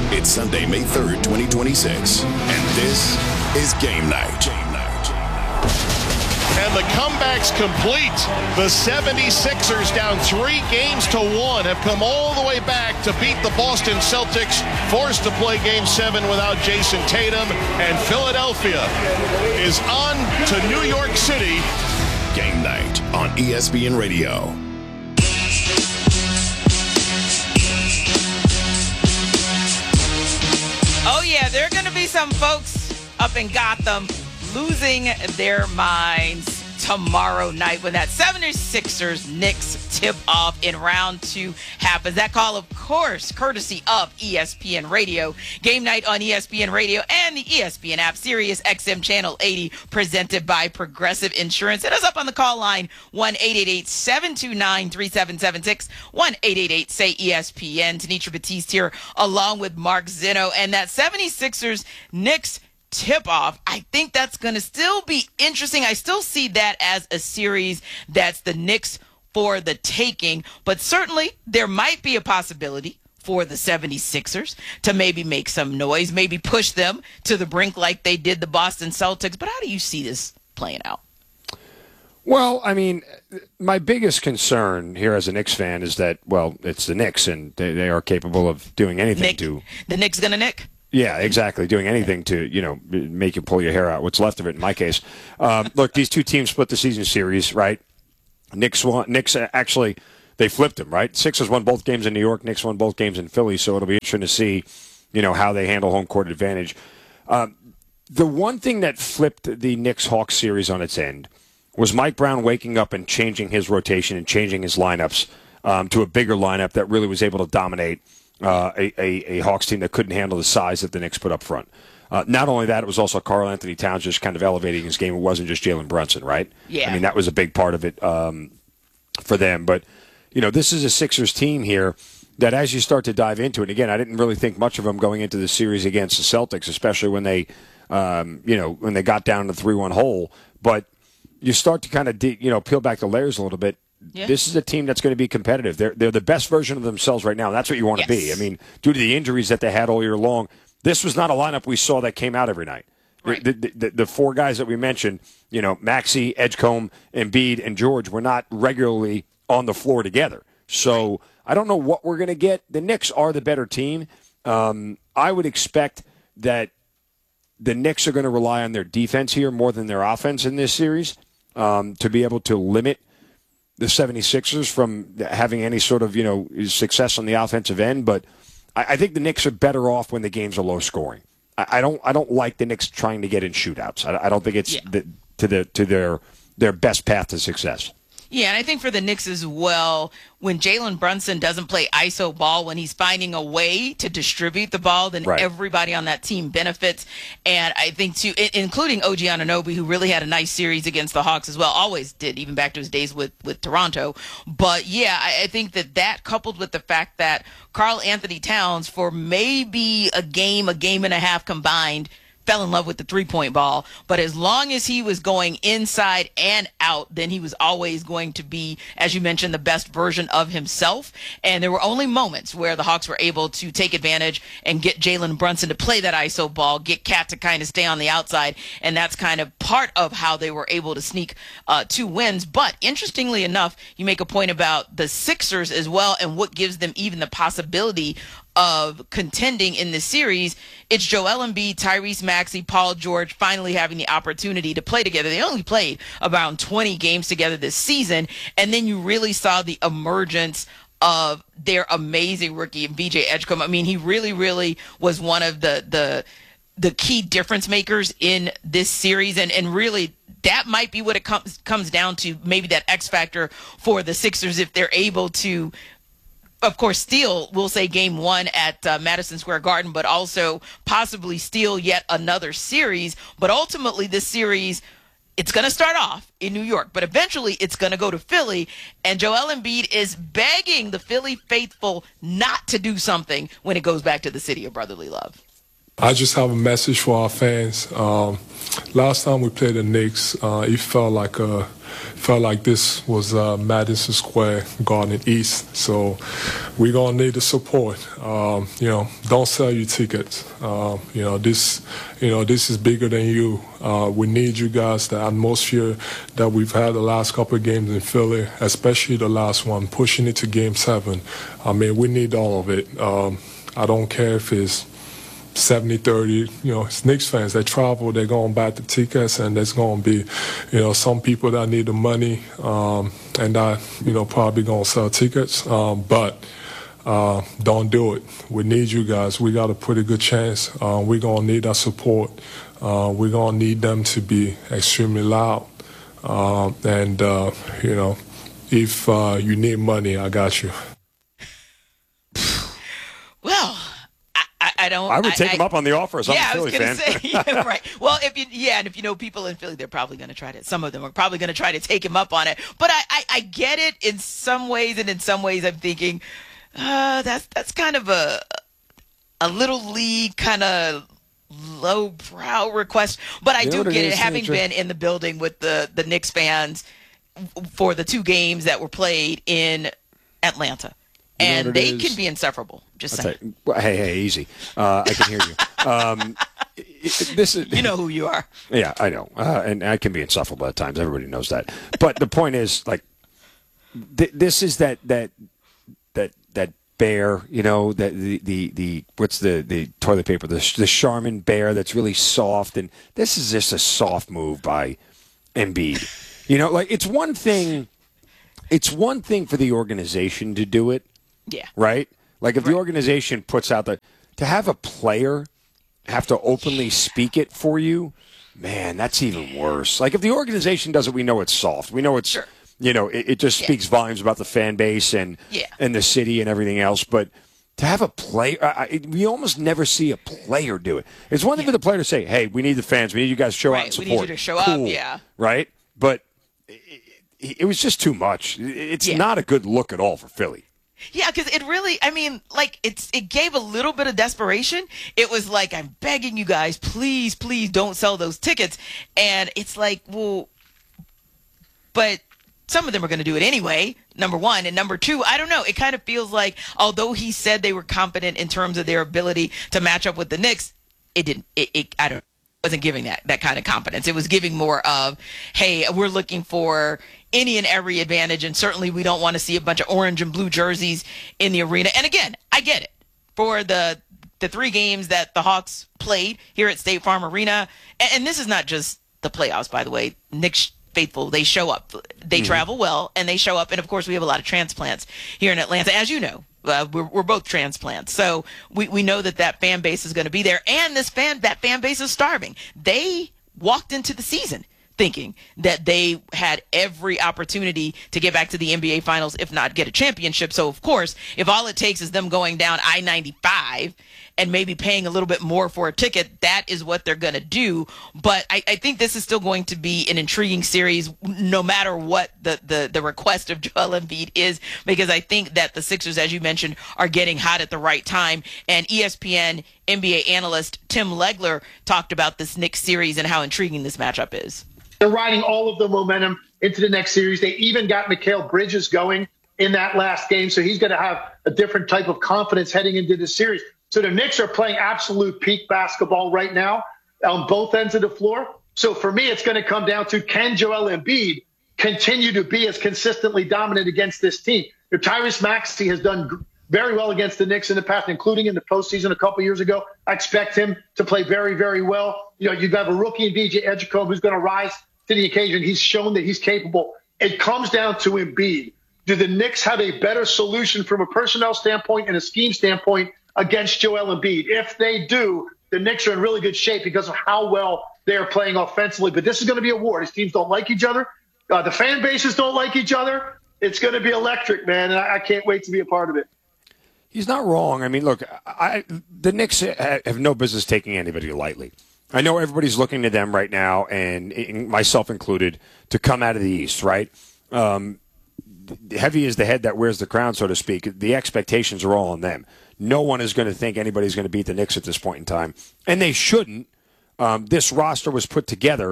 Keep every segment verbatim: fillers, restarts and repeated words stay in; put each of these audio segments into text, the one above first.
It's Sunday, May third, twenty twenty-six, and this is Game Night. Game Night. And the comeback's complete. The seventy-sixers, down three games to one, have come all the way back to beat the Boston Celtics, forced to play Game seven without Jason Tatum, and Philadelphia is on to New York City. Game Night on E S P N Radio. Oh, yeah, there are going to be some folks up in Gotham losing their minds tomorrow night when that seventy-sixers Knicks tip-off in round two happens. That call, of course, courtesy of E S P N Radio. Game Night on E S P N Radio and the E S P N app, Sirius X M Channel eighty, presented by Progressive Insurance. Hit us up on the call line, one eight eight eight, seven two nine, three seven seven six, one eight eight eight, say E S P N. Tanitra Batiste here along with Mark Zeno. And that seventy-sixers Knicks tip-off, I think that's going to still be interesting. I still see that as a series that's the Knicks for the taking, but certainly there might be a possibility for the seventy-sixers to maybe make some noise, maybe push them to the brink like they did the Boston Celtics. But how do you see this playing out? Well, I mean, my biggest concern here as a Knicks fan is that, well, it's the Knicks, and they, they are capable of doing anything Nick, to... The Knicks going to Nick? Yeah, exactly. Doing anything to, you know, make you pull your hair out, what's left of it in my case. Um, look, these two teams split the season series, right? Knicks won, Knicks actually, they flipped them, right? Sixers won both games in New York, Knicks won both games in Philly, so it'll be interesting to see, you know, how they handle home court advantage. Um, the one thing that flipped the Knicks-Hawks series on its end was Mike Brown waking up and changing his rotation and changing his lineups um, to a bigger lineup that really was able to dominate Uh, a, a, a Hawks team that couldn't handle the size that the Knicks put up front. Uh, not only that, it was also Karl Anthony Towns just kind of elevating his game. It wasn't just Jalen Brunson, right? Yeah. I mean, that was a big part of it um, for them. But, you know, this is a Sixers team here that as you start to dive into it, again, I didn't really think much of them going into the series against the Celtics, especially when they, um, you know, when they got down to the three one hole. But you start to kind of, de- you know, peel back the layers a little bit. Yeah. This is a team that's going to be competitive. They're they're the best version of themselves right now. And that's what you want yes. to be. I mean, due to the injuries that they had all year long, this was not a lineup we saw that came out every night. Right. The, the, the, the four guys that we mentioned, you know, Maxey, Edgecombe, Embiid, and George were not regularly on the floor together. So right. I don't know what we're going to get. The Knicks are the better team. Um, I would expect that the Knicks are going to rely on their defense here more than their offense in this series um, to be able to limit the seventy-sixers from having any sort of, you know, success on the offensive end. But I, I think the Knicks are better off when the games are low scoring. I, I don't I don't like the Knicks trying to get in shootouts. I, I don't think it's yeah. the, to the to their their best path to success. Yeah, and I think for the Knicks as well, when Jalen Brunson doesn't play I S O ball, when he's finding a way to distribute the ball, then right. everybody on that team benefits. And I think, too, including O G Anunoby, who really had a nice series against the Hawks as well, always did, even back to his days with, with Toronto. But, yeah, I, I think that that coupled with the fact that Karl Anthony Towns, for maybe a game, a game and a half combined, fell in love with the three-point ball, but as long as he was going inside and out, then he was always going to be, as you mentioned, the best version of himself. And there were only moments where the Hawks were able to take advantage and get Jalen Brunson to play that I S O ball, get Cat to kind of stay on the outside, and that's kind of part of how they were able to sneak uh, two wins. But interestingly enough, you make a point about the Sixers as well and what gives them even the possibility of contending in this series. It's Joel Embiid, Tyrese Maxey, Paul George finally having the opportunity to play together. They only played around twenty games together this season, and then you really saw the emergence of their amazing rookie, B J Edgecombe. I mean, he really, really was one of the the the key difference makers in this series, and, and really that might be what it comes comes down to, maybe that X factor for the Sixers if they're able to, of course, steal, we'll say, game one at uh, Madison Square Garden, but also possibly steal yet another series. But ultimately, this series, it's going to start off in New York, but eventually it's going to go to Philly. And Joel Embiid is begging the Philly faithful not to do something when it goes back to the city of brotherly love. I just have a message for our fans. Um, last time we played the Knicks, uh, it felt like a felt like this was uh, Madison Square Garden East. So we're going to need the support. Um, you know, don't sell your tickets. Uh, you know, this, you know, this is bigger than you. Uh, we need you guys. The atmosphere that we've had the last couple of games in Philly, especially the last one, pushing it to Game Seven. I mean, we need all of it. Um, I don't care if it's seventy thirty, you know, it's Knicks fans. They travel, they're going to buy the tickets, and there's going to be, you know, some people that need the money um, and that, you know, probably going to sell tickets. Um, but uh, don't do it. We need you guys. We got a pretty good chance. Uh, we're going to need our support. Uh, we're going to need them to be extremely loud. Um, and, uh, you know, if uh, you need money, I got you. Well, I, I don't. I would take I, him up on the offer. So yeah, I'm a Philly I was fan. gonna say, yeah, right. Well, if you, yeah, and if you know people in Philly, they're probably going to try to. Some of them are probably going to try to take him up on it. But I, I, I get it in some ways, and in some ways, I'm thinking, uh, that's that's kind of a a little league kind of lowbrow request. But I You know do what it get it, is, having Sandra? been in the building with the the Knicks fans for the two games that were played in Atlanta. You know And what it they is? can be insufferable. Just I'll saying. tell you- well, hey, hey, easy. Uh, I can hear you. Um, it- it- this is, You know who you are. yeah, I know, uh, and I can be insufferable at times. Everybody knows that. But the point is, like, th- this is that that that that bear, you know, that the the, the what's the, the toilet paper, the the Charmin bear that's really soft, and this is just a soft move by Embiid. You know, like it's one thing, it's one thing for the organization to do it. Yeah. Right? Like if Right. the organization puts out the to have a player have to openly speak it for you, man, that's even worse. Like if the organization does it, we know it's soft. We know it's Sure. you know, it, it just Yeah. speaks volumes about the fan base and Yeah. and the city and everything else. But to have a player, I, I, we almost never see a player do it. It's one thing for the player to say, "Hey, we need the fans. We need you guys to show Right, out and we support." need you to show up, Cool. yeah. Right, but it, it, it was just too much. It's Yeah. not a good look at all for Philly. Yeah, because it really, I mean, like, it's it gave a little bit of desperation. It was like, I'm begging you guys, please, please don't sell those tickets. And it's like, well, but some of them are going to do it anyway, number one. And number two, I don't know. It kind of feels like, although he said they were confident in terms of their ability to match up with the Knicks, it didn't, it, it I don't wasn't giving that that kind of confidence. It was giving more of, hey, we're looking for any and every advantage, and certainly we don't want to see a bunch of orange and blue jerseys in the arena. And again, I get it. For the the three games that the Hawks played here at State Farm Arena, and, and this is not just the playoffs, by the way. Knicks faithful, they show up. They mm-hmm. travel well, and they show up. And, of course, we have a lot of transplants here in Atlanta, as you know. Uh, we're, we're both transplants, so we, we know that that fan base is going to be there, and this fan that fan base is starving. They walked into the season thinking that they had every opportunity to get back to the N B A Finals, if not get a championship. So, of course, if all it takes is them going down I ninety-five and maybe paying a little bit more for a ticket, that is what they're going to do. But I, I think this is still going to be an intriguing series, no matter what the, the, the request of Joel Embiid is, because I think that the Sixers, as you mentioned, are getting hot at the right time. And E S P N N B A analyst Tim Legler talked about this Knicks series and how intriguing this matchup is. They're riding all of the momentum into the next series. They even got Mikal Bridges going in that last game, so he's going to have a different type of confidence heading into this series. So the Knicks are playing absolute peak basketball right now on both ends of the floor. So for me, it's going to come down to, can Joel Embiid continue to be as consistently dominant against this team? Tyrese Maxey has done very well against the Knicks in the past, including in the postseason a couple years ago. I expect him to play very, very well. You know, you have a rookie in V J Edgecombe who's going to rise to the occasion. He's shown that he's capable. It comes down to Embiid. Do the Knicks have a better solution from a personnel standpoint and a scheme standpoint against Joel Embiid? If they do, the Knicks are in really good shape because of how well they are playing offensively. But this is going to be a war. These teams don't like each other. Uh, the fan bases don't like each other. It's going to be electric, man, and I, I can't wait to be a part of it. He's not wrong. I mean, look, I, the Knicks have no business taking anybody lightly. I know everybody's looking to them right now, and myself included, to come out of the East, right? Um, heavy is the head that wears the crown, so to speak. The expectations are all on them. No one is going to think anybody's going to beat the Knicks at this point in time, and they shouldn't. Um, this roster was put together.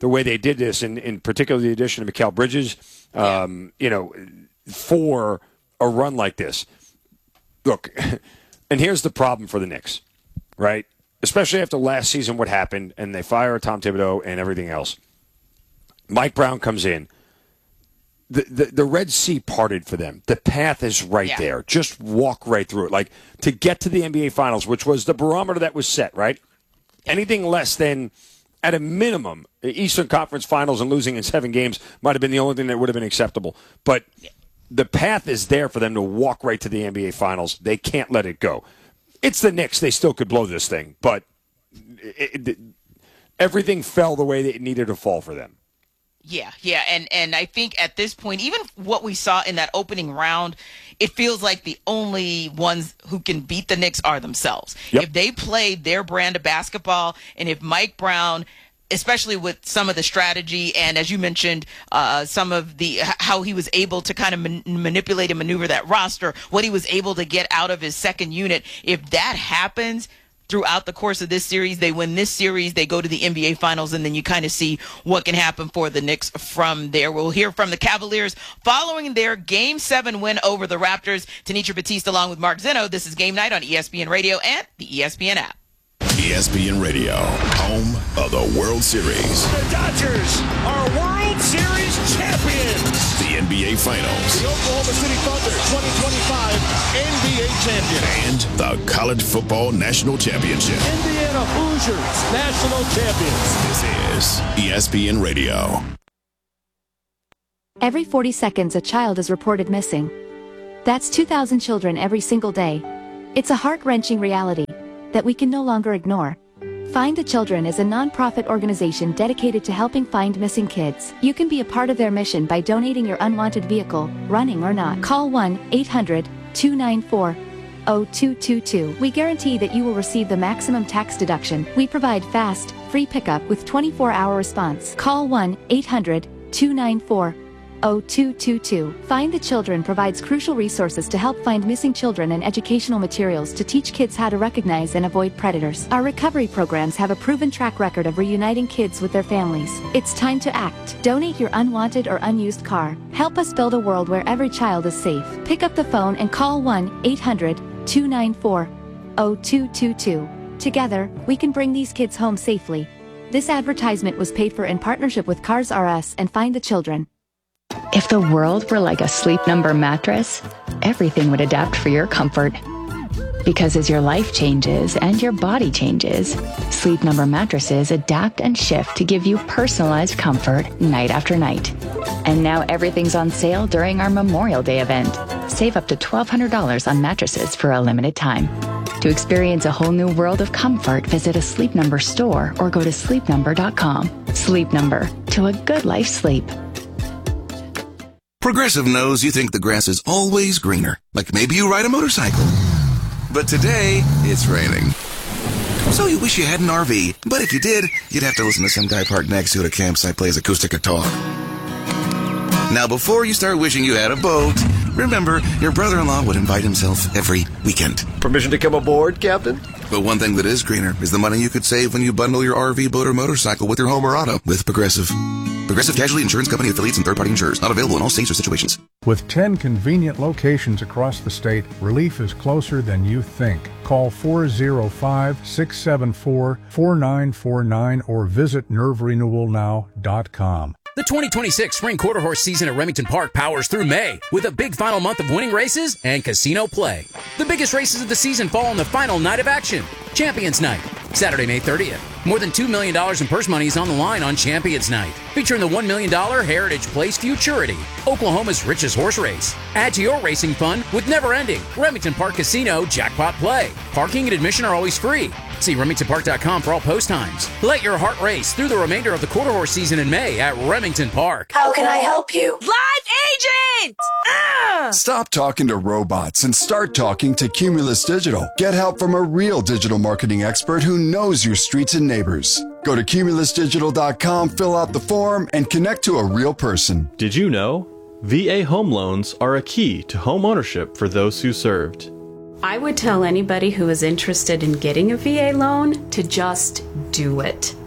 the way they did this, and in particular the addition of Mikal Bridges, um, yeah. you know, for a run like this. Look, and here's the problem for the Knicks, right? Especially after last season, what happened, and they fire Tom Thibodeau and everything else. Mike Brown comes in. The, the the Red Sea parted for them. The path is right yeah. there. Just walk right through it. Like, to get to the N B A Finals, which was the barometer that was set, right? Anything less than, at a minimum, the Eastern Conference Finals and losing in seven games might have been the only thing that would have been acceptable. But the path is there for them to walk right to the N B A Finals. They can't let it go. It's the Knicks. They still could blow this thing. But it, it, everything fell the way that it needed to fall for them. Yeah, yeah, and and I think at this point, even what we saw in that opening round, it feels like the only ones who can beat the Knicks are themselves. Yep. If they played their brand of basketball, and if Mike Brown, especially with some of the strategy and, as you mentioned, uh, some of the how he was able to kind of man- manipulate and maneuver that roster, what he was able to get out of his second unit, if that happens throughout the course of this series, they win this series, they go to the N B A Finals, and then you kind of see what can happen for the Knicks from there. We'll hear from the Cavaliers following their Game seven win over the Raptors. Tanisha Batiste along with Mark Zeno. This is Game Night on E S P N Radio and the E S P N app. E S P N Radio, home of the World Series. The Dodgers are World Series champions. The N B A Finals. The Oklahoma City Thunder twenty twenty-five N B A champion. And the College Football National Championship. Indiana Hoosiers national champions. This is E S P N Radio. Every forty seconds, a child is reported missing. That's two thousand children every single day. It's a heart-wrenching reality that we can no longer ignore. Find the Children is a non-profit organization dedicated to helping find missing kids. You can be a part of their mission by donating your unwanted vehicle, running or not. Call one eight hundred two nine four zero two two two. We guarantee that you will receive the maximum tax deduction. We provide fast, free pickup with twenty-four hour response. Call one eight hundred two nine four zero two two two. Find the Children provides crucial resources to help find missing children and educational materials to teach kids how to recognize and avoid predators. Our recovery programs have a proven track record of reuniting kids with their families. It's time to act. Donate your unwanted or unused car. Help us build a world where every child is safe. Pick up the phone and call one eight hundred two nine four zero two two two. Together, we can bring these kids home safely. This advertisement was paid for in partnership with Cars R Us and Find the Children. If the world were like a Sleep Number mattress, everything would adapt for your comfort. Because as your life changes and your body changes, Sleep Number mattresses adapt and shift to give you personalized comfort night after night. And now everything's on sale during our Memorial Day event. Save up to twelve hundred dollars on mattresses for a limited time. To experience a whole new world of comfort, visit a Sleep Number store or go to sleep number dot com. Sleep Number, to a good life sleep. Progressive knows you think the grass is always greener, like maybe you ride a motorcycle. But today, it's raining. So you wish you had an R V, but if you did, you'd have to listen to some guy parked next to you at a campsite plays acoustic guitar. Now, before you start wishing you had a boat, remember, your brother-in-law would invite himself every weekend. Permission to come aboard, Captain? But one thing that is greener is the money you could save when you bundle your R V, boat, or motorcycle with your home or auto with Progressive. Progressive Casualty Insurance Company affiliates and third-party insurers. Not available in all states or situations. With ten convenient locations across the state, relief is closer than you think. Call four oh five, six seven four, four nine four nine or visit nerve renewal now dot com. The twenty twenty-six Spring Quarter Horse season at Remington Park powers through May with a big final month of winning races and casino play. The biggest races of the season fall on the final night of action, Champions Night, Saturday, May thirtieth. More than two million dollars in purse money is on the line on Champions Night, featuring the one million dollars Heritage Place Futurity, Oklahoma's richest horse race. Add to your racing fun with never-ending Remington Park Casino Jackpot Play. Parking and admission are always free. See remington park dot com for all post times. Let your heart race through the remainder of the quarter horse season in May at Remington Park. How can I help you? Live agent! Ah! Stop talking to robots and start talking to Cumulus Digital. Get help from a real digital marketing expert who knows your streets and neighbors. Go to cumulus digital dot com, fill out the form, and connect to a real person. Did you know? V A home loans are a key to home ownership for those who served. I would tell anybody who is interested in getting a V A loan to just do it.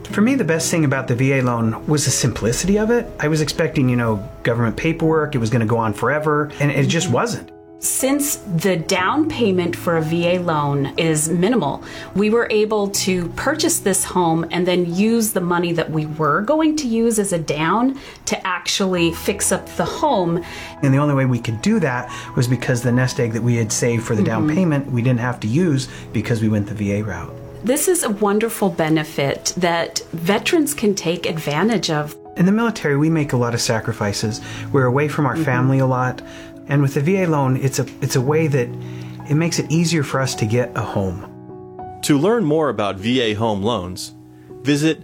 For me, the best thing about the V A loan was the simplicity of it. I was expecting, you know, government paperwork, it was going to go on forever, and it just wasn't. Since the down payment for a V A loan is minimal, we were able to purchase this home and then use the money that we were going to use as a down to actually fix up the home. And the only way we could do that was because the nest egg that we had saved for the down Mhm. payment, we didn't have to use because we went the V A route. This is a wonderful benefit that veterans can take advantage of. In the military, we make a lot of sacrifices. We're away from our family a lot. And with the V A loan, it's a it's a way that it makes it easier for us to get a home. To learn more about V A home loans, visit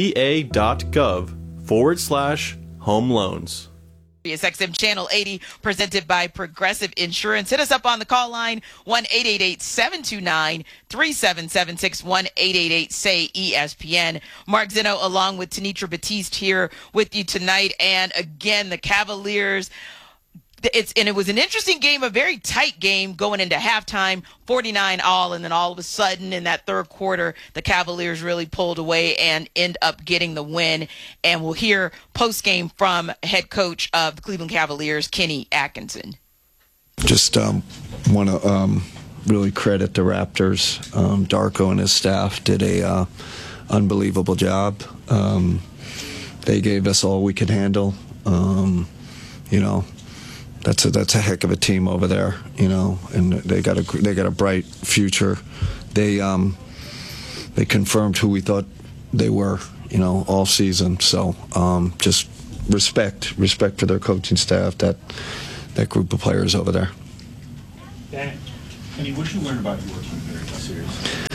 va.gov forward slash home loans. Sirius X M Channel eighty, presented by Progressive Insurance. Hit us up on the call line, one eight eight eight, seven two nine, three seven seven six, one eight eight eight, S A Y, E S P N. Mark Zinno along with Tanitra Batiste here with you tonight. And again, the Cavaliers, It's and it was an interesting game, a very tight game going into halftime, forty-nine all, and then all of a sudden in that third quarter, the Cavaliers really pulled away and end up getting the win. And we'll hear post-game from head coach of the Cleveland Cavaliers, Kenny Atkinson. Just um, want to um, really credit the Raptors. Um, Darko and his staff did a uh, unbelievable job. Um, they gave us all we could handle. Um, you know. That's a that's a heck of a team over there, you know, and they got a they got a bright future. They um they confirmed who we thought they were, you know, all season. So um, just respect respect for their coaching staff, that that group of players over there. Dan, Kenny, what did you learn about your team during the series?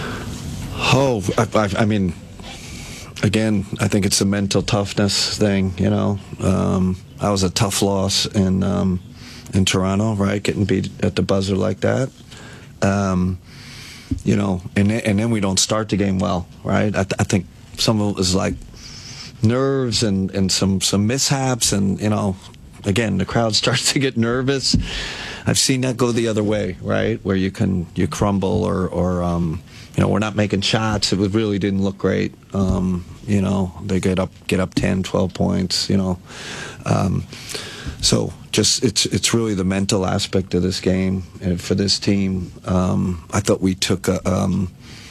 Oh, I, I, I mean, again, I think it's a mental toughness thing, you know. Um, that was a tough loss in um, in Toronto, right? Getting beat at the buzzer like that, um, you know. And and then we don't start the game well, right? I, th- I think some of it was like nerves and, and some some mishaps, and you know, again, the crowd starts to get nervous. I've seen that go the other way, right? Where you can you crumble or or um, you know, we're not making shots. It really didn't look great. Um, you know, they get up get up ten, twelve points, you know. Um, so just it's it's really the mental aspect of this game and for this team. Um, I thought we took a um,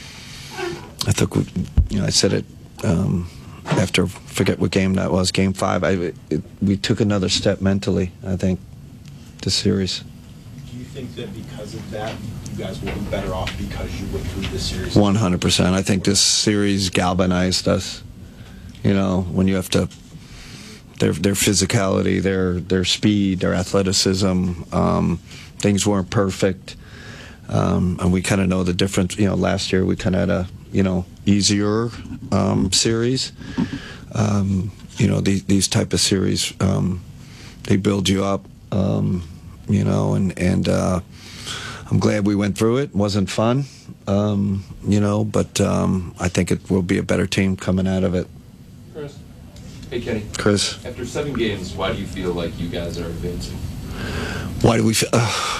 I think we, you know, I said it um, after, forget what game that was, game five. I it, we took another step mentally, I think, this series. Do you think that because of that, you guys will be better off because you went through this series? one hundred percent. I think this series galvanized us. You know, when you have to, their their physicality, their their speed, their athleticism, um, things weren't perfect. Um, and we kind of know the difference. You know, last year we kind of had a, you know, easier um, series. Um, you know, these, these type of series, um, they build you up, um, you know, and, and uh, I'm glad we went through it. It wasn't fun, um, you know, but um, I think it will be a better team coming out of it. Chris. Hey, Kenny. Chris. After seven games, why do you feel like you guys are advancing? Why do we feel... Uh,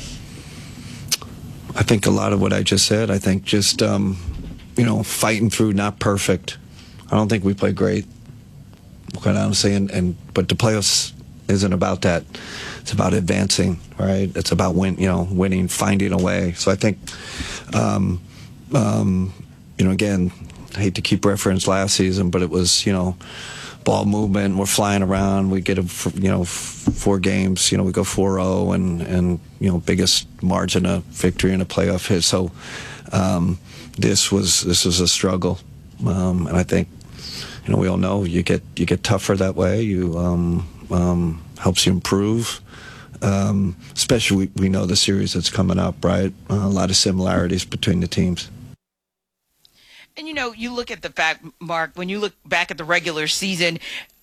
I think a lot of what I just said. I think just, um, you know, fighting through, not perfect. I don't think we played great, quite honestly. And, and but the playoffs isn't about that. It's about advancing, right? It's about win, you know, winning, finding a way. So I think, um, um, you know, again, I hate to keep reference last season, but it was, you know, ball movement. We're flying around. We get a, you know, four games. You know, we go four oh and and you know, biggest margin of victory in a playoff hit. So um, this was this was a struggle, um, and I think, you know, we all know you get you get tougher that way. You um, um, helps you improve. Um, especially we, we know the series that's coming up, right? Uh, a lot of similarities between the teams. And, you know, you look at the fact, Mark, when you look back at the regular season,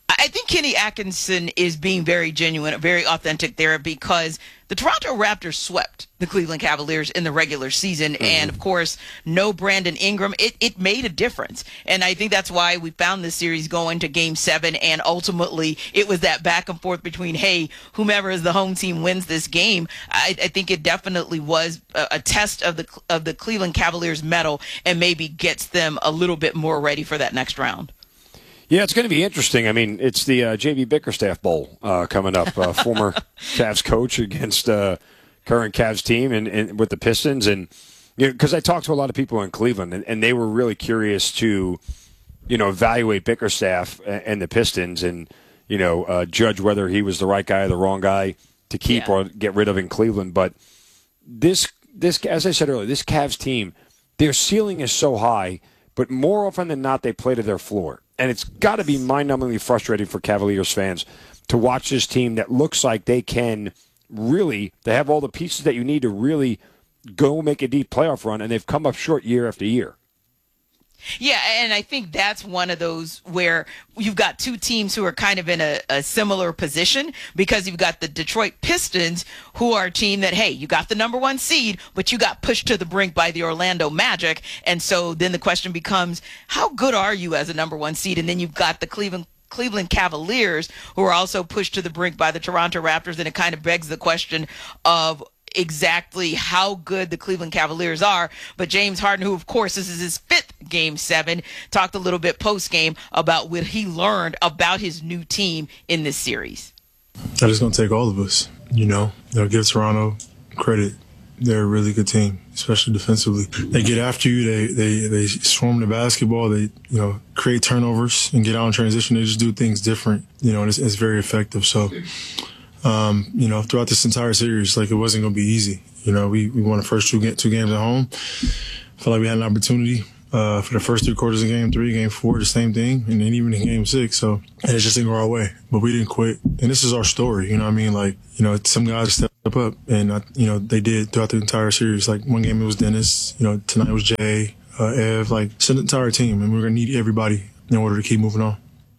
I think Kenny Atkinson is being very genuine, very authentic there, because the Toronto Raptors swept the Cleveland Cavaliers in the regular season. Mm-hmm. And, of course, no Brandon Ingram. It, it made a difference. And I think that's why we found this series going to game seven. And ultimately, it was that back and forth between, hey, whomever is the home team wins this game. I, I think it definitely was a, a test of the of the Cleveland Cavaliers' mettle and maybe gets them a little bit more ready for that next round. Yeah, it's going to be interesting. I mean, it's the uh, J B Bickerstaff Bowl uh, coming up. Uh, former Cavs coach against uh, current Cavs team and, and with the Pistons. And you know, because I talked to a lot of people in Cleveland, and, and they were really curious to, you know, evaluate Bickerstaff and, and the Pistons and, you know, uh, judge whether he was the right guy or the wrong guy to keep yeah. or get rid of in Cleveland. But this, this, as I said earlier, this Cavs team, their ceiling is so high, but more often than not, they play to their floor. And it's got to be mind-numbingly frustrating for Cavaliers fans to watch this team that looks like they can really, they have all the pieces that you need to really go make a deep playoff run, and they've come up short year after year. Yeah, and I think that's one of those where you've got two teams who are kind of in a, a similar position, because you've got the Detroit Pistons, who are a team that, hey, you got the number one seed, but you got pushed to the brink by the Orlando Magic. And so then the question becomes, how good are you as a number one seed? And then you've got the Cleveland Cleveland Cavaliers, who are also pushed to the brink by the Toronto Raptors. And it kind of begs the question of exactly how good the Cleveland Cavaliers are. But James Harden, who of course this is his fifth game seven, talked a little bit post game about what he learned about his new team in this series. I just gonna take all of us, you know, you know, give Toronto credit. They're a really good team, especially defensively. They get after you. They they they swarm the basketball. They you know create turnovers and get out in transition. They just do things different, you know, and it's, it's very effective. So. Um, you know, throughout this entire series, like, it wasn't going to be easy. You know, we, we won the first two, two games at home. Felt like we had an opportunity uh, for the first three quarters of game three, game four, the same thing, and then even in game six. So, and it just didn't go our way. But we didn't quit. And this is our story, you know what I mean? Like, you know, some guys step up, and, uh, you know, they did throughout the entire series. Like, one game it was Dennis, you know, tonight it was Jay, uh, Ev, like, it's an entire team, and we're going to need everybody in order to keep moving on.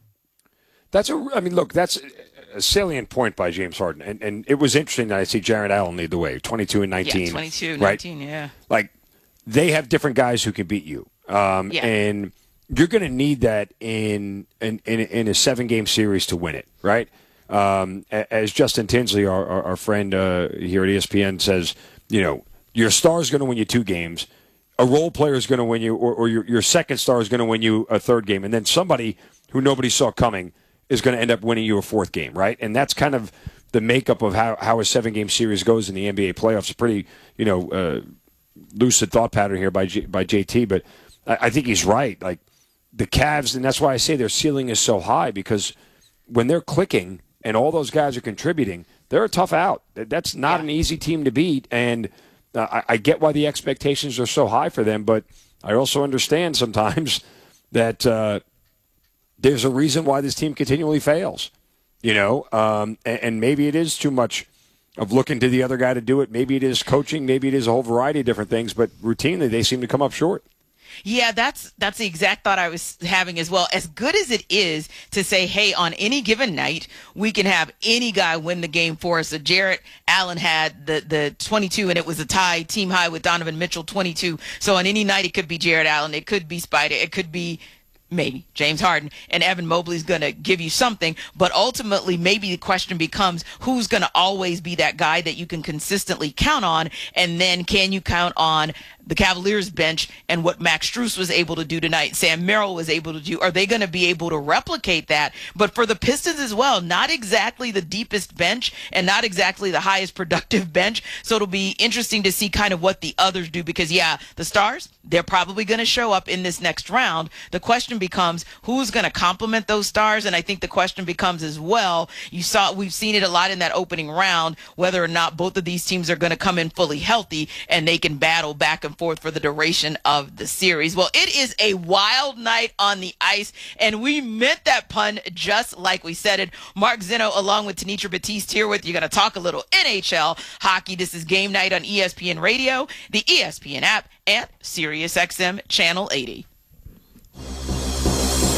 That's a, I mean, look, that's a salient point by James Harden. And, and it was interesting that I see Jarrett Allen lead the way, twenty-two and nineteen. Yeah, twenty-two, right? nineteen, yeah. Like, they have different guys who can beat you. Um, yeah. And you're going to need that in, in, in, in a seven-game series to win it, right? Um, as Justin Tinsley, our, our, our friend uh, here at E S P N, says, you know, your star is going to win you two games. A role player is going to win you, or, or your, your second star is going to win you a third game. And then somebody who nobody saw coming is going to end up winning you a fourth game, right? And that's kind of the makeup of how, how a seven-game series goes in the N B A playoffs. A pretty, you know, uh, lucid thought pattern here by J, by J T, but I, I think he's right. Like, the Cavs, and that's why I say their ceiling is so high, because when they're clicking and all those guys are contributing, they're a tough out. That's not yeah. an easy team to beat, and uh, I, I get why the expectations are so high for them, but I also understand sometimes that uh, – there's a reason why this team continually fails, you know, um, and, and maybe it is too much of looking to the other guy to do it. Maybe it is coaching. Maybe it is a whole variety of different things, but routinely they seem to come up short. Yeah, that's that's the exact thought I was having as well. As good as it is to say, hey, on any given night, we can have any guy win the game for us. So Jarrett Allen had the, the twenty-two, and it was a tie, team high with Donovan Mitchell, twenty-two. So on any night, it could be Jarrett Allen. It could be Spider. It could be maybe James Harden, and Evan Mobley's going to give you something. But ultimately, maybe the question becomes, who's going to always be that guy that you can consistently count on? And then can you count on the Cavaliers bench and what Max Strus was able to do tonight, Sam Merrill was able to do? Are they going to be able to replicate that? But for the Pistons as well, not exactly the deepest bench and not exactly the highest productive bench. So it'll be interesting to see kind of what the others do, because, yeah, the stars, they're probably going to show up in this next round. The question becomes, who's going to complement those stars? And I think the question becomes as well, you saw, we've seen it a lot in that opening round, whether or not both of these teams are going to come in fully healthy and they can battle back and forth for the duration of the series. Well, it is a wild night on the ice, and we meant that pun just like we said it. Mark Zeno along with Tanitra Batiste here with you. Going to talk a little N H L hockey. This is Game Night on E S P N Radio, the E S P N app, and Sirius X M Channel eighty.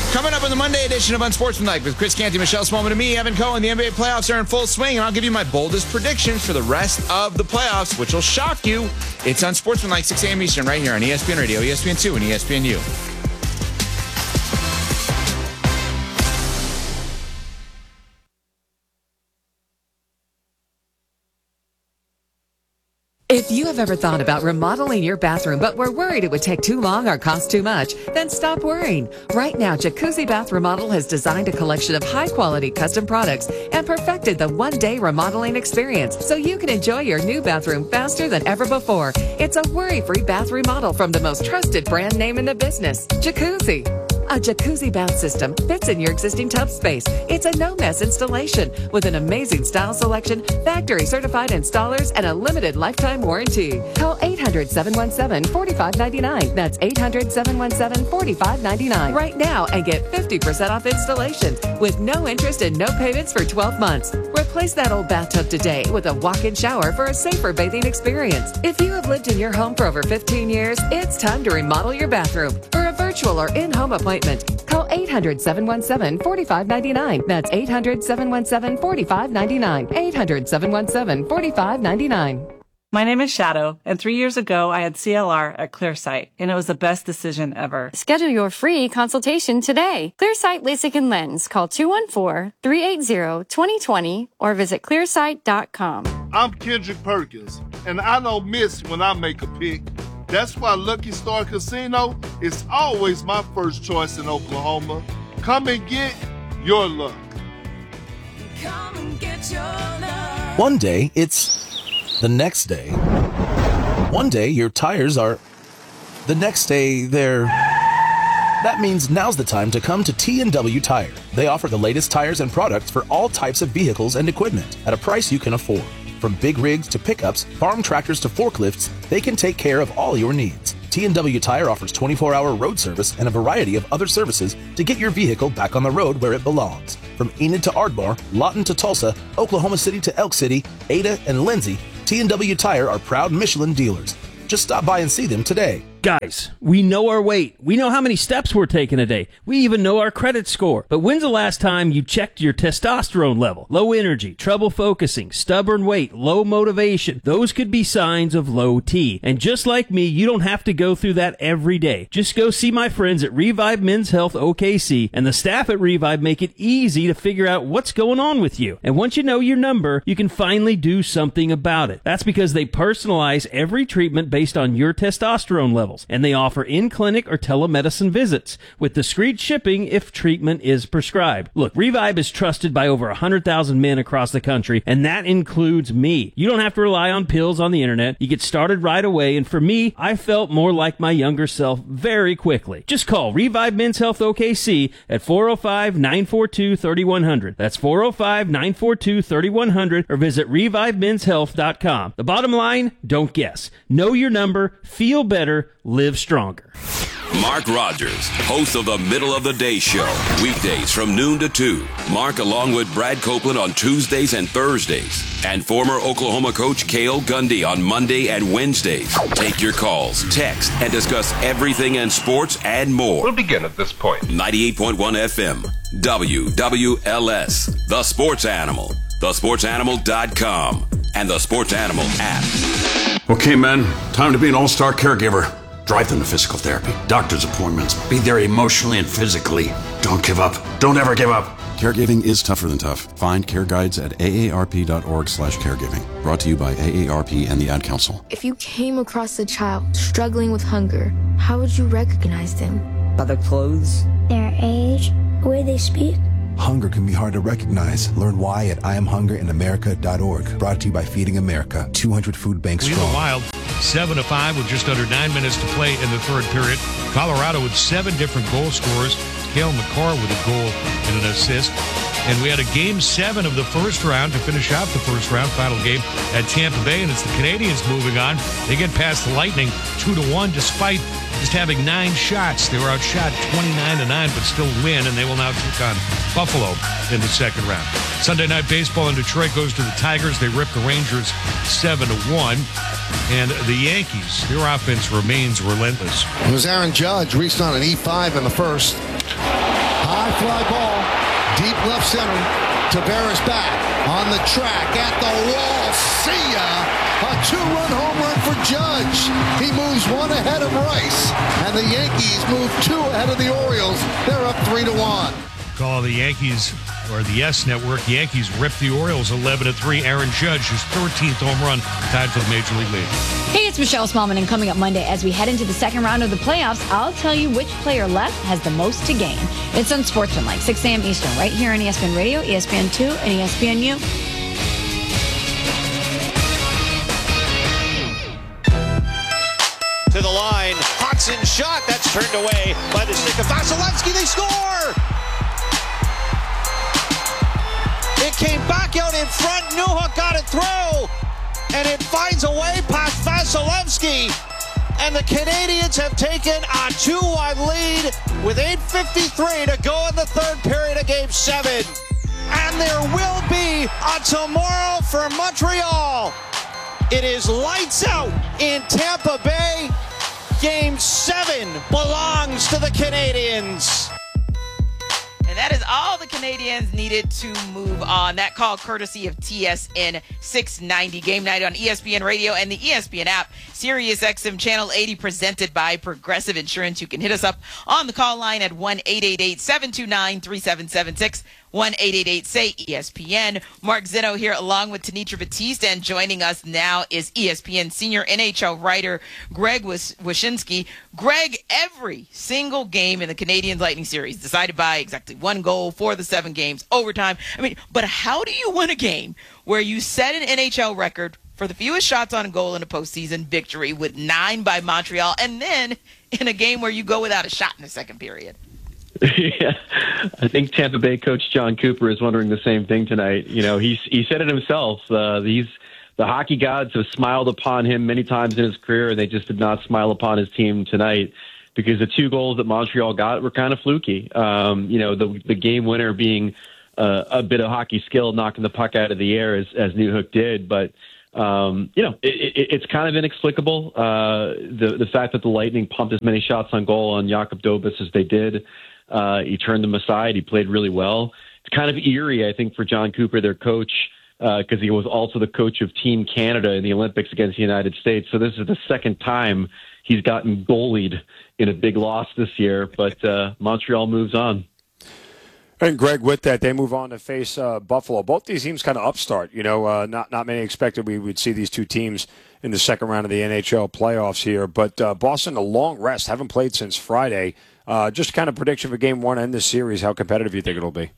Coming up on the Monday edition of Unsportsmanlike with Chris Canty, Michelle Smallman, and me, Evan Cohen. The N B A playoffs are in full swing, and I'll give you my boldest predictions for the rest of the playoffs, which will shock you. It's Unsportsmanlike, six a.m. Eastern, right here on E S P N Radio, E S P N two, and E S P N U. If you have ever thought about remodeling your bathroom but were worried it would take too long or cost too much, then stop worrying. Right now, Jacuzzi Bath Remodel has designed a collection of high-quality custom products and perfected the one-day remodeling experience so you can enjoy your new bathroom faster than ever before. It's a worry-free bath remodel from the most trusted brand name in the business, Jacuzzi. A jacuzzi bath system fits in your existing tub space. It's a no-mess installation with an amazing style selection, factory-certified installers, and a limited lifetime warranty. Call eight hundred, seven one seven, four five nine nine. That's eight hundred, seven one seven, four five nine nine right now and get fifty percent off installation with no interest and no payments for twelve months. Replace that old bathtub today with a walk-in shower for a safer bathing experience. If you have lived in your home for over fifteen years, it's time to remodel your bathroom. For a virtual or in-home appointment, call eight hundred, seven one seven, four five nine nine. That's eight hundred, seven one seven, four five nine nine. eight hundred, seven one seven, four five nine nine. My name is Shadow, and three years ago I had C L R at Clearsight, and it was the best decision ever. Schedule your free consultation today. Clearsight LASIK and Lens. Call two one four, three eight zero, two zero two zero or visit clearsight dot com. I'm Kendrick Perkins, and I don't miss when I make a pick. That's why Lucky Star Casino is always my first choice in Oklahoma. Come and get your luck. Come and get your luck. One day, it's the next day. One day, your tires are... The next day, they're... That means now's the time to come to T and W Tire. They offer the latest tires and products for all types of vehicles and equipment at a price you can afford. From big rigs to pickups, farm tractors to forklifts, they can take care of all your needs. T and W Tire offers twenty-four hour road service and a variety of other services to get your vehicle back on the road where it belongs. From Enid to Ardmore, Lawton to Tulsa, Oklahoma City to Elk City, Ada and Lindsay, T and W Tire are proud Michelin dealers. Just stop by and see them today. Guys, we know our weight. We know how many steps we're taking a day. We even know our credit score. But when's the last time you checked your testosterone level? Low energy, trouble focusing, stubborn weight, low motivation. Those could be signs of low T. And just like me, you don't have to go through that every day. Just go see my friends at Revive Men's Health O K C, and the staff at Revive make it easy to figure out what's going on with you. And once you know your number, you can finally do something about it. That's because they personalize every treatment based on your testosterone level. And they offer in-clinic or telemedicine visits with discreet shipping if treatment is prescribed. Look, Revive is trusted by over one hundred thousand men across the country, and that includes me. You don't have to rely on pills on the internet. You get started right away, and for me, I felt more like my younger self very quickly. Just call Revive Men's Health O K C at four oh five, nine four two, three one zero zero. That's four oh five, nine four two, three one zero zero, or visit revive men's health dot com. The bottom line, don't guess. Know your number, feel better, live stronger. Mark Rogers, host of the Middle of the Day Show, weekdays from noon to two. Mark along with Brad Copeland on Tuesdays and Thursdays. And former Oklahoma coach Cale Gundy on Monday and Wednesdays. Take your calls, text, and discuss everything in sports and more. We'll begin at this point. ninety-eight point one F M, W W L S, The Sports Animal, the sports animal dot com, and the Sports Animal app. Okay, men, time to be an all-star caregiver. Drive them to physical therapy, doctor's appointments, be there emotionally and physically. Don't give up. Don't ever give up. Caregiving is tougher than tough. Find care guides at A A R P dot org slash caregiving. Brought to you by A A R P and the Ad Council. If you came across a child struggling with hunger, how would you recognize them? By their clothes, their age, the way they speak. Hunger can be hard to recognize. Learn why at I am hunger in america dot org. Brought to you by Feeding America. two hundred food banks strong. Cleveland Wild, seven to five with just under nine minutes to play in the third period. Colorado with seven different goal scorers. Cale Makar with a goal and an assist. And we had a game seven of the first round to finish out the first round, final game at Tampa Bay. And it's the Canadians moving on. They get past the Lightning two to one despite just having nine shots. They were outshot twenty-nine to nine, but still win, and they will now take on Buffalo in the second round. Sunday Night Baseball in Detroit goes to the Tigers. They rip the Rangers seven to one. And the Yankees, their offense remains relentless. It was Aaron Judge reached on an E five in the first. High fly ball, deep left center. Tavares back on the track at the wall. See ya! A two-run home run for Judge. He moves one ahead of Rice, and the Yankees move two ahead of the Orioles. They're up three to one. Call the Yankees or the Yes Network. Yankees ripped the Orioles eleven to three. Aaron Judge, his thirteenth home run, tied for the Major League lead. Hey, it's Michelle Smallman, and coming up Monday as we head into the second round of the playoffs, I'll tell you which player left has the most to gain. It's Unsportsmanlike, six a.m. Eastern, right here on E S P N Radio, E S P N two, and E S P N U. To the line, Hodson shot, that's turned away by the stick of Vasilevsky. They score! It came back out in front. Newhook got it through, and it finds a way past Vasilevsky. And the Canadians have taken a two one lead with eight fifty-three to go in the third period of Game seven. And there will be a tomorrow for Montreal. It is lights out in Tampa Bay. Game seven belongs to the Canadians. And that is all the Canadians needed to move on. That call courtesy of T S N six ninety. Game night on E S P N Radio and the E S P N app. Sirius X M Channel eighty, presented by Progressive Insurance. You can hit us up on the call line at one eight eight eight, seven two nine, three seven seven six. one eight eight eight, say E S P N. Mark Zinno here along with Tanitra Batista, and joining us now is E S P N senior N H L writer Greg Wyshynski. Greg, every single game in the Canadian Lightning series decided by exactly one goal for the seven games, overtime. I mean, but how do you win a game where you set an N H L record for the fewest shots on goal in a postseason victory with nine by Montreal, and then in a game where you go without a shot in the second period? Yeah, I think Tampa Bay coach John Cooper is wondering the same thing tonight. You know, he he said it himself. Uh, these the hockey gods have smiled upon him many times in his career, and they just did not smile upon his team tonight because the two goals that Montreal got were kind of fluky. Um, you know, the the game winner being uh, a bit of hockey skill, knocking the puck out of the air as as Newhook did, but. Um, you know, it, it, it's kind of inexplicable. Uh, the the fact that the Lightning pumped as many shots on goal on Jakob Dobas as they did. Uh, he turned them aside. He played really well. It's kind of eerie, I think, for John Cooper, their coach, because uh, he was also the coach of Team Canada in the Olympics against the United States. So this is the second time he's gotten goalied in a big loss this year. But uh, Montreal moves on. And Greg, with that, they move on to face uh, Buffalo. Both these teams kind of upstart. You know, uh, not not many expected we would see these two teams in the second round of the N H L playoffs here. But uh, Boston, a long rest, haven't played since Friday. Uh, just kind of prediction for Game One and this series. How competitive you think it'll be?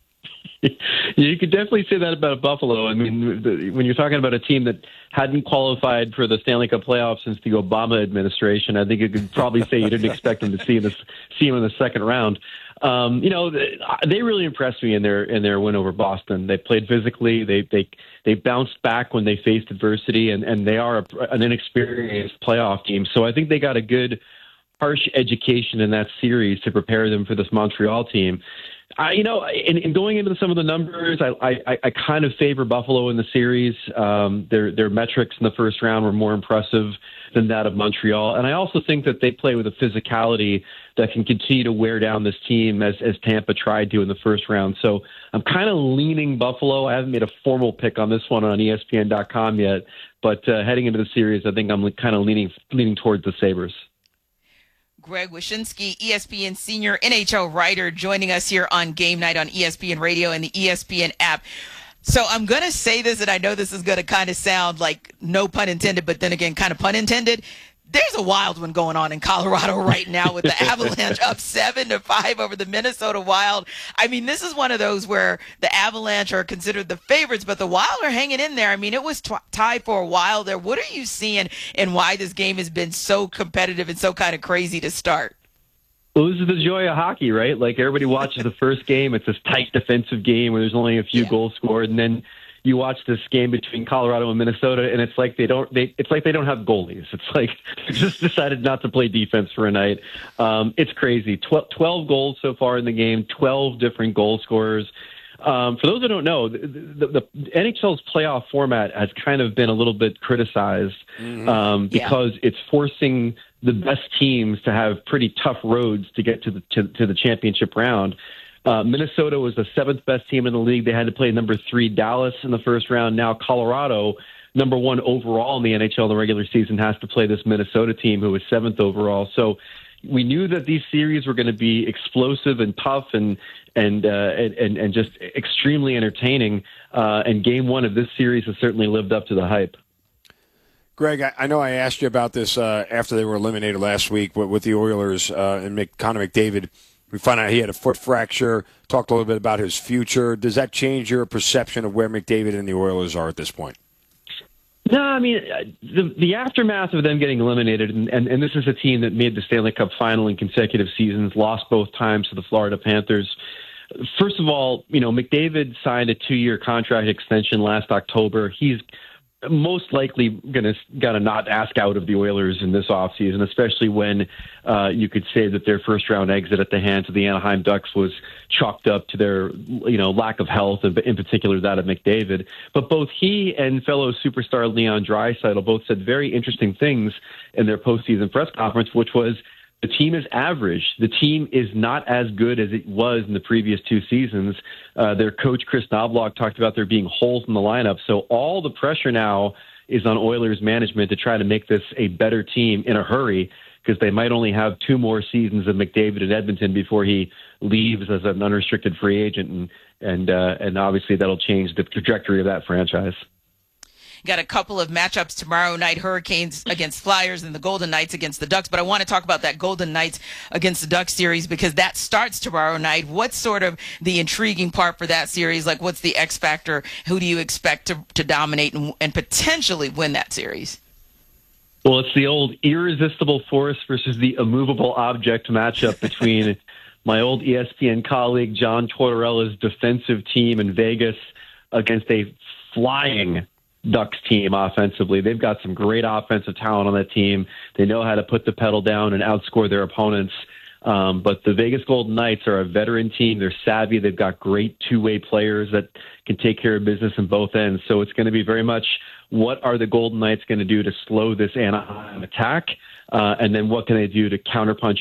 You could definitely say that about Buffalo. I mean, the, when you're talking about a team that hadn't qualified for the Stanley Cup playoffs since the Obama administration, I think you could probably say you didn't expect them to see this see them in the second round. Um, you know, they really impressed me in their in their win over Boston. They played physically. They they they bounced back when they faced adversity, and, and they are a, an inexperienced playoff team. So I think they got a good, harsh education in that series to prepare them for this Montreal team. I, you know, in, in going into some of the numbers, I, I, I kind of favor Buffalo in the series. Um, their their metrics in the first round were more impressive than that of Montreal. And I also think that they play with a physicality that can continue to wear down this team as, as Tampa tried to in the first round. So I'm kind of leaning Buffalo. I haven't made a formal pick on this one on E S P N dot com yet. But uh, heading into the series, I think I'm kind of leaning leaning towards the Sabres. Greg Wyshynski, E S P N senior N H L writer, joining us here on Game Night on E S P N Radio and the E S P N app. So I'm going to say this, and I know this is going to kind of sound like no pun intended, but then again, kind of pun intended. There's a wild one going on in Colorado right now with the Avalanche up seven to five over the Minnesota Wild. I mean, this is one of those where the Avalanche are considered the favorites, but the Wild are hanging in there. I mean, it was t- tied for a while there. What are you seeing and why this game has been so competitive and so kind of crazy to start? Well, this is the joy of hockey, right? Like everybody watches the first game. It's this tight defensive game where there's only a few yeah. goals scored, and then you watch this game between Colorado and Minnesota, and it's like they don't. They, it's like they don't have goalies. It's like they just decided not to play defense for a night. Um, it's crazy. Twelve, twelve goals so far in the game. Twelve different goal scorers. Um, for those who don't know, the, the, the N H L's playoff format has kind of been a little bit criticized mm-hmm. um, because yeah. it's forcing the best teams to have pretty tough roads to get to the to, to the championship round. Uh, Minnesota was the seventh best team in the league. They had to play number three Dallas in the first round. Now Colorado, number one overall in the N H L in the regular season, has to play this Minnesota team who was seventh overall. So we knew that these series were going to be explosive and tough and and uh, and, and just extremely entertaining. Uh, and game one of this series has certainly lived up to the hype. Greg, I, I know I asked you about this uh, after they were eliminated last week with, with the Oilers uh, and Mc, Connor McDavid. We found out he had a foot fracture, talked a little bit about his future. Does that change your perception of where McDavid and the Oilers are at this point? No, I mean, the, the aftermath of them getting eliminated, and, and, and this is a team that made the Stanley Cup final in consecutive seasons, lost both times to the Florida Panthers. First of all, you know, McDavid signed a two-year contract extension last October. He's most likely going to got to not ask out of the Oilers in this offseason, especially when uh, you could say that their first round exit at the hands of the Anaheim Ducks was chalked up to their, you know, lack of health, and in particular that of McDavid. But both he and fellow superstar Leon Draisaitl both said very interesting things in their postseason press conference, which was, the team is average. The team is not as good as it was in the previous two seasons. Uh, their coach, Chris Knobloch, talked about there being holes in the lineup. So all the pressure now is on Oilers management to try to make this a better team in a hurry, because they might only have two more seasons of McDavid in Edmonton before he leaves as an unrestricted free agent. And, and, uh, and obviously that'll change the trajectory of that franchise. Got a couple of matchups tomorrow night, Hurricanes against Flyers and the Golden Knights against the Ducks. But I want to talk about that Golden Knights against the Ducks series, because that starts tomorrow night. What's sort of the intriguing part for that series? Like, what's the X factor? Who do you expect to, to dominate and, and potentially win that series? Well, it's the old irresistible force versus the immovable object matchup between my old E S P N colleague John Tortorella's defensive team in Vegas against a flying Ducks team offensively. They've got some great offensive talent on that team. They know how to put the pedal down and outscore their opponents. Um, but the Vegas Golden Knights are a veteran team. They're savvy. They've got great two-way players that can take care of business on both ends. So it's going to be very much, what are the Golden Knights going to do to slow this Anaheim attack? Uh, and then what can they do to counterpunch